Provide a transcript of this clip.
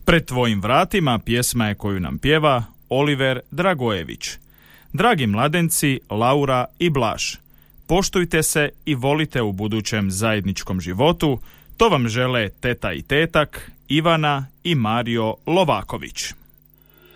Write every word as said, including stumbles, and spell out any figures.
Pred tvojim vratima pjesma je koju nam pjeva Oliver Dragojević. Dragi mladenci, Laura i Blaž, poštujte se i volite u budućem zajedničkom životu. To vam žele teta i tetak, Ivana i Mario Lovaković.